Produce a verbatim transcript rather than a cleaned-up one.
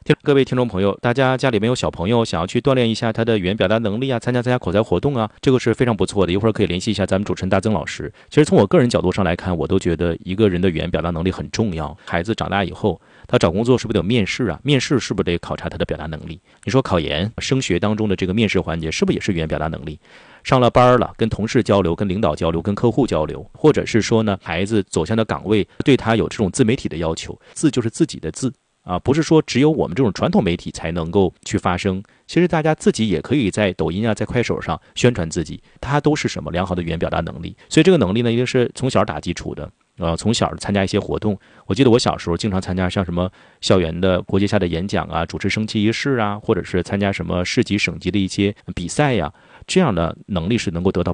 听各位听众朋友，大家家里面有小朋友想要去锻炼一下他的语言表达能力啊，参加参加口才活动啊，这个是非常不错的。一会儿可以联系一下咱们主持人大曾老师。其实从我个人角度上来看，我都觉得一个人的语言表达能力很重要。孩子长大以后，他找工作是不是得有面试啊？面试是不是得考察他的表达能力？你说考研、升学当中的这个面试环节，是不是也是语言表达能力？上了班了，跟同事交流、跟领导交流、跟客户交流，或者是说呢，孩子走向的岗位对他有这种自媒体的要求，字就是自己的字。啊，不是说只有我们这种传统媒体才能够去发声，其实大家自己也可以在抖音啊，在快手上宣传自己，它都是什么良好的语言表达能力。所以这个能力呢，一定是从小打基础的。呃，从小参加一些活动，我记得我小时候经常参加像什么校园的国际下的演讲啊，主持升旗仪式啊，或者是参加什么市级、省级的一些比赛呀、啊，这样的能力是能够得到